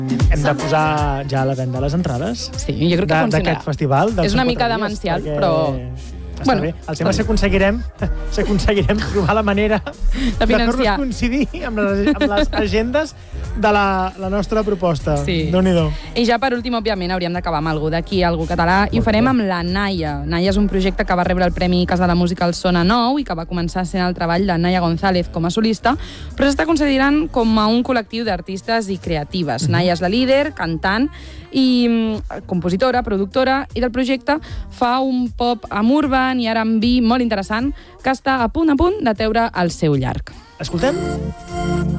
Hem de posar ja a la venda les entrades Sí, jo crec que funcionarà. d'aquest festival. És una mica demencial, però... Està bé. El tema és que aconseguirem trobar la manera de fer-los coincidir amb les agendes de la nostra proposta. Sí. Déu-n'hi-do. I ja per últim, òbviament, hauríem d'acabar amb algú d'aquí, algú català, i ho farem amb la Naya. Naya és un projecte que va rebre el Premi Casa de la Música al Sona Nou i que va començar sent el treball de Naya González com a solista, però s'està considerant com a un col·lectiu d'artistes i creatives. Naya és la líder, cantant i compositora, productora, i del projecte fa un pop amb urban i R&B molt interessant que està a punt de treure el seu llarg. Escoltem?